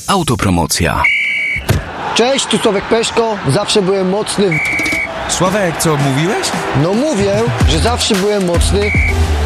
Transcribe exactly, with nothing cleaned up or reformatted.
Autopromocja. Cześć, tu Sławek Peszko. Zawsze byłem mocny w... Sławek, co mówiłeś? No mówię, że zawsze byłem mocny